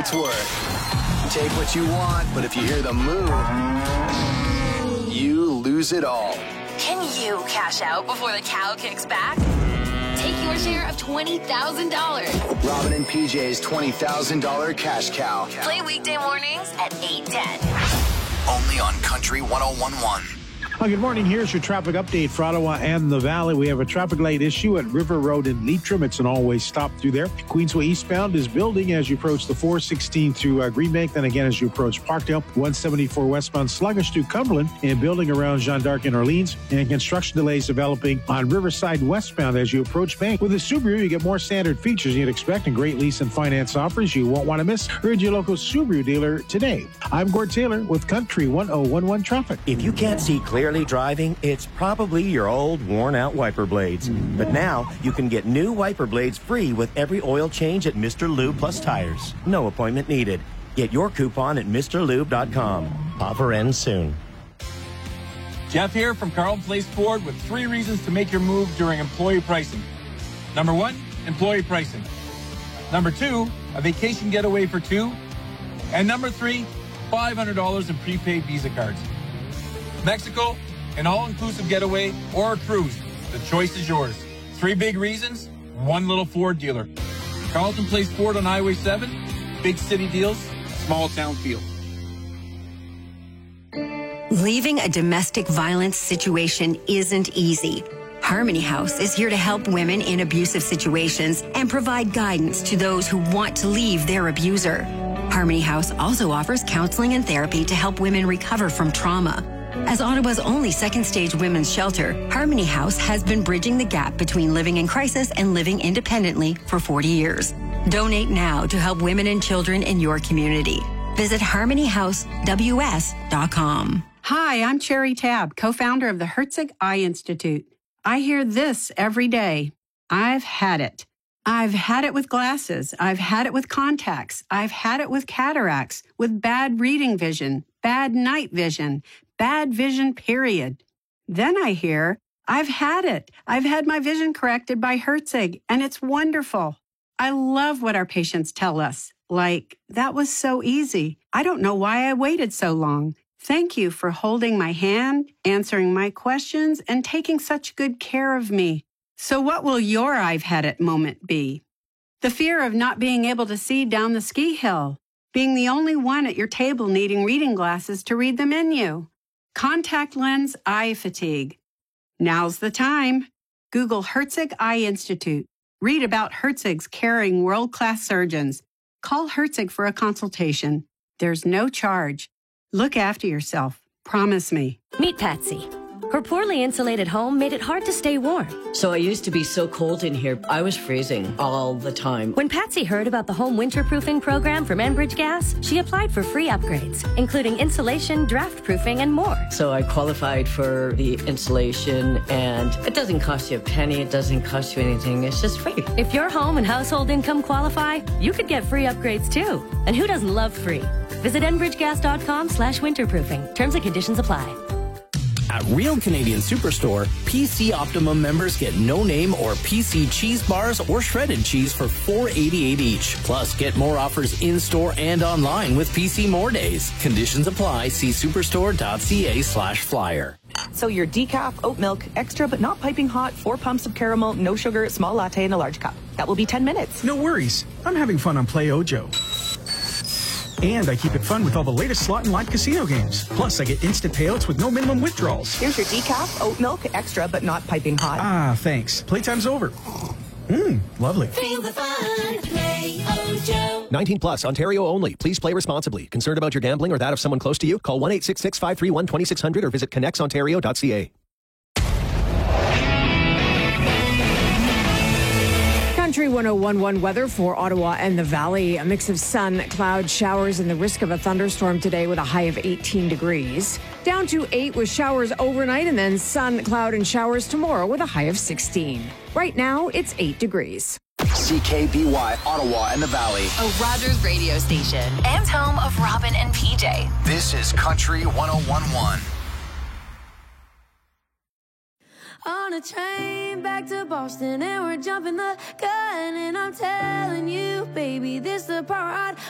it's worth. Take what you want, but if you hear the moo, you lose it all. Can you cash out before the cow kicks back? Take your share of $20,000. Robin and PJ's $20,000 cash cow. Play weekday mornings at 8:10. Only on Country 101.1. Well, good morning. Here's your traffic update for Ottawa and the Valley. We have a traffic light issue at River Road in Leitrim. It's an all-way stop through there. Queensway eastbound is building as you approach the 416 through Greenbank. Then again, as you approach Parkdale, 174 westbound sluggish through Cumberland and building around Jeanne d'Arc and Orleans. And construction delays developing on Riverside westbound as you approach Bank. With the Subaru, you get more standard features you'd expect and great lease and finance offers you won't want to miss. Urge your local Subaru dealer today. I'm Gord Taylor with Country 101.1 Traffic. If you can't see clearly driving, it's probably your old worn-out wiper blades. But now you can get new wiper blades free with every oil change at Mr. Lube Plus Tires. No appointment needed. Get your coupon at MrLube.com. Offer ends soon. Jeff here from Carlton Place Ford with 3 reasons to make your move during employee pricing. Number 1, employee pricing. Number 2, a vacation getaway for 2. And number 3, $500 in prepaid Visa cards. Mexico, an all-inclusive getaway, or a cruise. The choice is yours. 3 big reasons, 1 little Ford dealer. Carlton Place Ford on Highway 7. Big city deals, small town feel. Leaving a domestic violence situation isn't easy. Harmony House is here to help women in abusive situations and provide guidance to those who want to leave their abuser. Harmony House also offers counseling and therapy to help women recover from trauma. As Ottawa's only second-stage women's shelter, Harmony House has been bridging the gap between living in crisis and living independently for 40 years. Donate now to help women and children in your community. Visit harmonyhousews.com. Hi, I'm Cherry Tabb, co-founder of the Herzig Eye Institute. I hear this every day. I've had it. I've had it with glasses. I've had it with contacts. I've had it with cataracts, with bad reading vision, bad night vision, bad vision, period. Then I hear, I've had it. I've had my vision corrected by Herzig, and it's wonderful. I love what our patients tell us. Like, that was so easy. I don't know why I waited so long. Thank you for holding my hand, answering my questions, and taking such good care of me. So what will your I've had it moment be? The fear of not being able to see down the ski hill, being the only one at your table needing reading glasses to read the menu, contact lens eye fatigue. Now's the time. Google Herzig Eye Institute. Read about Herzig's caring world-class surgeons. Call Herzig for a consultation. There's no charge. Look after yourself. Promise me. Meet Patsy. Her poorly insulated home made it hard to stay warm. So I used to be so cold in here, I was freezing all the time. When Patsy heard about the home winterproofing program from Enbridge Gas, she applied for free upgrades, including insulation, draft proofing, and more. So I qualified for the insulation, and it doesn't cost you a penny, it doesn't cost you anything, it's just free. If your home and household income qualify, you could get free upgrades too. And who doesn't love free? Visit enbridgegas.com/winterproofing. Terms and conditions apply. At Real Canadian Superstore, PC Optimum members get no-name or PC cheese bars or shredded cheese for $4.88 each. Plus, get more offers in-store and online with PC More Days. Conditions apply. See superstore.ca/flyer. So your decaf, oat milk, extra but not piping hot, 4 pumps of caramel, no sugar, small latte in a large cup. That will be 10 minutes. No worries. I'm having fun on Play Ojo. And I keep it fun with all the latest slot and live casino games. Plus, I get instant payouts with no minimum withdrawals. Here's your decaf, oat milk, extra but not piping hot. Ah, thanks. Playtime's over. Lovely. Feel the fun. Play Ojo. 19 plus, Ontario only. Please play responsibly. Concerned about your gambling or that of someone close to you? Call 1-866-531-2600 or visit connexontario.ca. Country 101.1 weather for Ottawa and the Valley. A mix of sun, cloud, showers, and the risk of a thunderstorm today with a high of 18 degrees. Down to 8 with showers overnight and then sun, cloud, and showers tomorrow with a high of 16. Right now, it's 8 degrees. CKBY, Ottawa and the Valley. A Rogers radio station and home of Robin and PJ. This is Country 101.1. On a train back to Boston and we're jumping the gun, and I'm telling you, baby, this the part